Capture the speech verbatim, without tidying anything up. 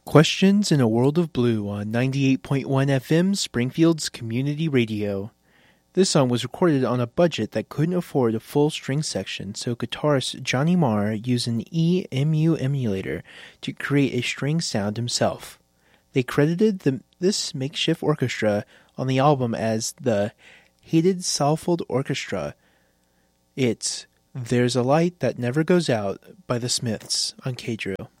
Questions in a World of Blue on ninety-eight point one F M, Springfield's community radio. This song was recorded on a budget that couldn't afford a full string section, so guitarist Johnny Marr used an E M U emulator to create a string sound himself. They credited the, this makeshift orchestra on the album as the Hated Salford Orchestra. It's There's a Light That Never Goes Out by the Smiths on K-Drill.